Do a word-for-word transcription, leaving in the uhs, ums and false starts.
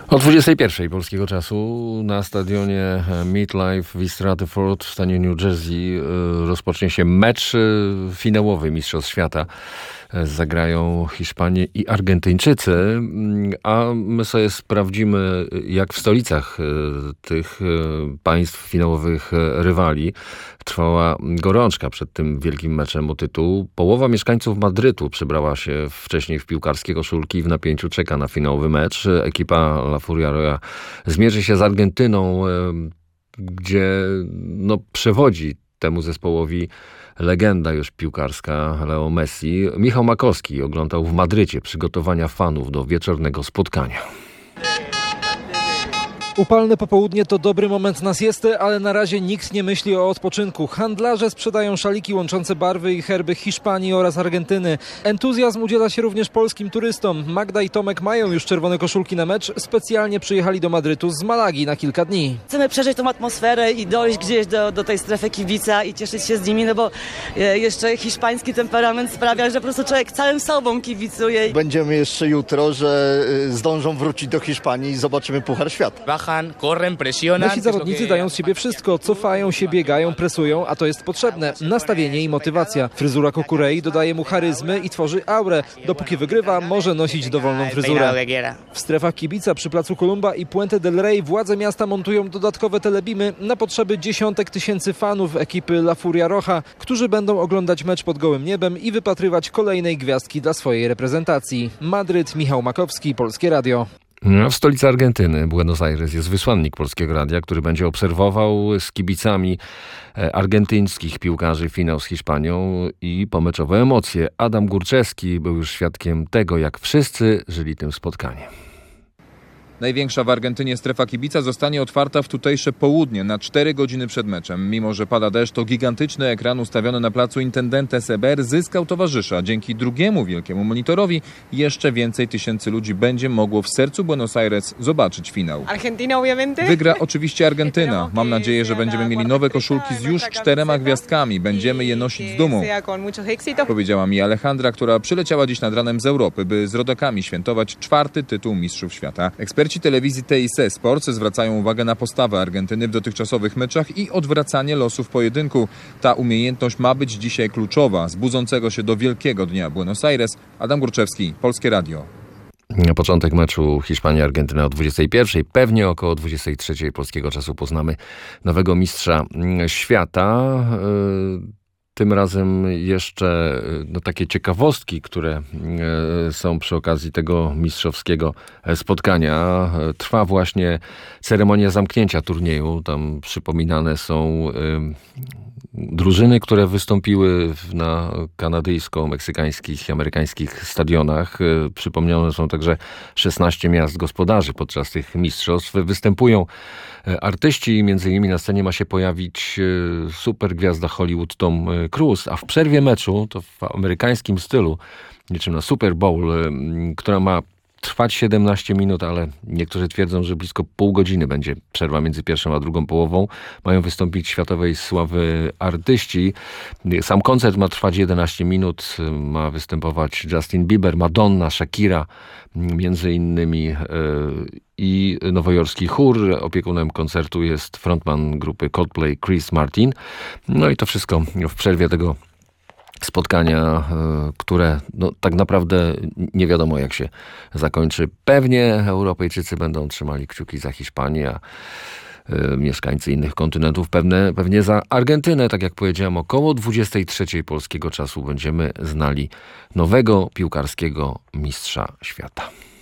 O dwudziestej pierwszej polskiego czasu na stadionie MetLife w East Rutherford w stanie New Jersey rozpocznie się mecz finałowy Mistrzostw Świata. Zagrają Hiszpanie i Argentyńczycy, a my sobie sprawdzimy, jak w stolicach tych państw finałowych rywali trwała gorączka przed tym wielkim meczem o tytuł. Połowa mieszkańców Madrytu przybrała się wcześniej w piłkarskie koszulki i w napięciu czeka na finałowy mecz. Ekipa La Furia Roja zmierzy się z Argentyną, gdzie no, przewodzi temu zespołowi legenda już piłkarska Leo Messi. Michał Makowski oglądał w Madrycie przygotowania fanów do wieczornego spotkania. Upalne popołudnie to dobry moment na siestę, ale na razie nikt nie myśli o odpoczynku. Handlarze sprzedają szaliki łączące barwy i herby Hiszpanii oraz Argentyny. Entuzjazm udziela się również polskim turystom. Magda i Tomek mają już czerwone koszulki na mecz. Specjalnie przyjechali do Madrytu z Malagi na kilka dni. Chcemy przeżyć tą atmosferę i dojść gdzieś do, do tej strefy kibica i cieszyć się z nimi, no bo e, jeszcze hiszpański temperament sprawia, że po prostu człowiek całym sobą kibicuje. Będziemy jeszcze jutro, że zdążą wrócić do Hiszpanii i zobaczymy Puchar Świata. Nasi zawodnicy dają z siebie wszystko, cofają się, biegają, presują, a to jest potrzebne. Nastawienie i motywacja. Fryzura Kukurei dodaje mu charyzmy i tworzy aurę. Dopóki wygrywa, może nosić dowolną fryzurę. W strefach kibica przy placu Columba i Puente del Rey władze miasta montują dodatkowe telebimy na potrzeby dziesiątek tysięcy fanów ekipy La Furia Roja, którzy będą oglądać mecz pod gołym niebem i wypatrywać kolejnej gwiazdki dla swojej reprezentacji. Madryt, Michał Makowski, Polskie Radio. W stolicy Argentyny, Buenos Aires, jest wysłannik Polskiego Radia, który będzie obserwował z kibicami argentyńskich piłkarzy finał z Hiszpanią i pomeczowe emocje. Adam Górczewski był już świadkiem tego, jak wszyscy żyli tym spotkaniem. Największa w Argentynie strefa kibica zostanie otwarta w tutejsze południe na cztery godziny przed meczem. Mimo że pada deszcz, to gigantyczny ekran ustawiony na placu Intendente Seber zyskał towarzysza. Dzięki drugiemu wielkiemu monitorowi jeszcze więcej tysięcy ludzi będzie mogło w sercu Buenos Aires zobaczyć finał. Wygra oczywiście Argentyna. Mam nadzieję, że będziemy mieli nowe koszulki z już czterema gwiazdkami. Będziemy je nosić z dumą, powiedziała mi Alejandra, która przyleciała dziś nad ranem z Europy, by z rodakami świętować czwarty tytuł Mistrzów Świata. Eksperci telewizji T I C Sports zwracają uwagę na postawę Argentyny w dotychczasowych meczach i odwracanie losów pojedynku. Ta umiejętność ma być dzisiaj kluczowa. Z budzącego się do wielkiego dnia Buenos Aires, Adam Górczewski, Polskie Radio. Na początek meczu Hiszpania-Argentyna o dwudziestej pierwszej, pewnie około dwudziestej trzeciej polskiego czasu poznamy nowego mistrza świata. Tym razem jeszcze no, takie ciekawostki, które e, są przy okazji tego mistrzowskiego spotkania. Trwa właśnie ceremonia zamknięcia turnieju. Tam przypominane są e, drużyny, które wystąpiły na kanadyjsko-meksykańskich i amerykańskich stadionach. E, przypomniane są także szesnaście miast gospodarzy podczas tych mistrzostw. Występują artyści, między innymi na scenie ma się pojawić super gwiazda Hollywood Tom Cruise, a w przerwie meczu, to w amerykańskim stylu, niczym na Super Bowl, która ma trwać siedemnaście minut, ale niektórzy twierdzą, że blisko pół godziny będzie przerwa między pierwszą a drugą połową. Mają wystąpić światowej sławy artyści. Sam koncert ma trwać jedenaście minut. Ma występować Justin Bieber, Madonna, Shakira, między innymi i nowojorski chór. Opiekunem koncertu jest frontman grupy Coldplay Chris Martin. No i to wszystko w przerwie tego spotkania, które no, tak naprawdę nie wiadomo jak się zakończy. Pewnie Europejczycy będą trzymali kciuki za Hiszpanię, a y, mieszkańcy innych kontynentów pewne, pewnie za Argentynę. Tak jak powiedziałem, około dwudziestej trzeciej polskiego czasu będziemy znali nowego piłkarskiego mistrza świata.